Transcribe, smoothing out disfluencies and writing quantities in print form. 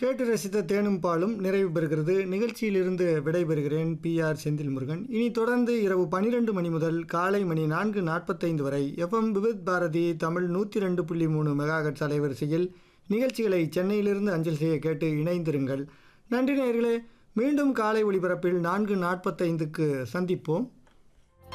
கேட்டு ரசித்த தேனும் பாலும் நிறைவு பெறுகிறது. நிகழ்ச்சியிலிருந்து விடைபெறுகிறேன். PR செந்தில் முருகன். இனி தொடர்ந்து இரவு 12 மணி முதல் காலை மணி 4:45 வரை FM விவித் பாரதி தமிழ் 102.3 மெகாஹெர்ட்ஸ் அலைவரிசையில் நிகழ்ச்சிகளை சென்னையிலிருந்து அஞ்சல் செய்ய கேட்டு இணைந்திருங்கள். நன்றி நேயர்களே. மீண்டும் காலை ஒளிபரப்பில் 4:45க்கு சந்திப்போம்.